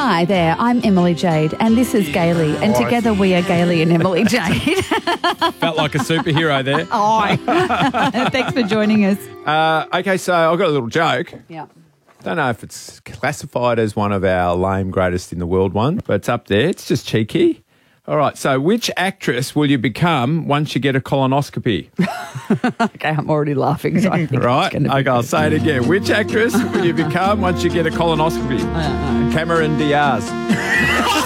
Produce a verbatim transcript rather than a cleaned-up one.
Hi there, I'm Emily Jade, and this is Gailey, and Right. together we are Gailey and Emily Jade. Felt like a superhero there. Oh, thanks for joining us. Uh, okay, so I've got a little joke. Yeah. Don't know if it's classified as one of our lame greatest in the world one, but it's up there. It's just cheeky. All right, so which actress will you become once you get a colonoscopy? Okay, I'm already laughing, so I think Right? it's going to be Okay, I'll say it again. Which actress will you become once you get a colonoscopy? Cameron Diaz.